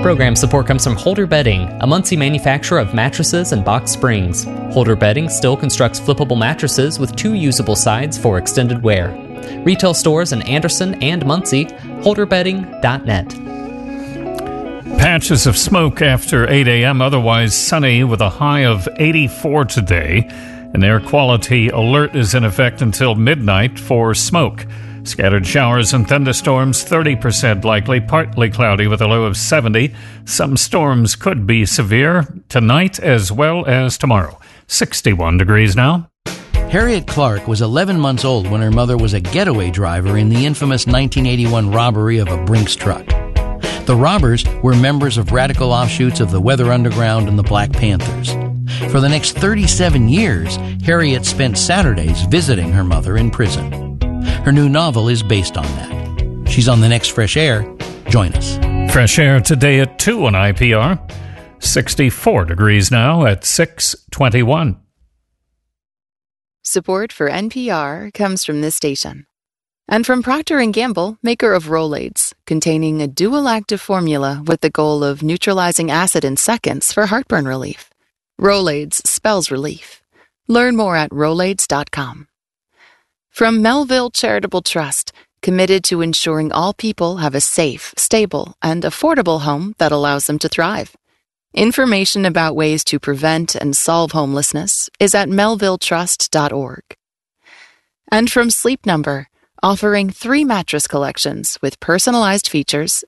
Program support comes from Holder Bedding, a Muncie manufacturer of mattresses and box springs. Holder Bedding still constructs flippable mattresses with 2 usable sides for extended wear. Retail stores in Anderson and Muncie, holderbedding.net. Patches of smoke after 8 a.m., otherwise sunny with a high of 84 today. An air quality alert is in effect until midnight for smoke. Scattered showers and thunderstorms, 30% likely, partly cloudy with a low of 70. Some storms could be severe tonight as well as tomorrow. 61 degrees now. Harriet Clark was 11 months old when her mother was a getaway driver in the infamous 1981 robbery of a Brinks truck. The robbers were members of radical offshoots of the Weather Underground and the Black Panthers. For the next 37 years, Harriet spent Saturdays visiting her mother in prison. Her new novel is based on that. She's on the next Fresh Air. Join us. Fresh Air today at 2 on IPR. 64 degrees now at 6:21. Support for NPR comes from this station. And from Procter & Gamble, maker of Rolaids, containing a dual active formula with the goal of neutralizing acid in seconds for heartburn relief. Rolaids spells relief. Learn more at Rolaids.com. From Melville Charitable Trust, committed to ensuring all people have a safe, stable, and affordable home that allows them to thrive. Information about ways to prevent and solve homelessness is at melvilletrust.org. And from Sleep Number, offering 3 mattress collections with personalized features